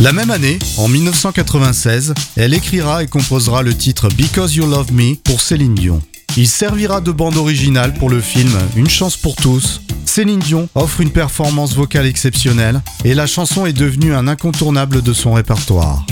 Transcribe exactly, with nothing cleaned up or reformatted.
La même année, en dix-neuf cent quatre-vingt-seize, elle écrira et composera le titre Because You Love Me pour Céline Dion. Il servira de bande originale pour le film Une chance pour tous. Céline Dion offre une performance vocale exceptionnelle et la chanson est devenue un incontournable de son répertoire.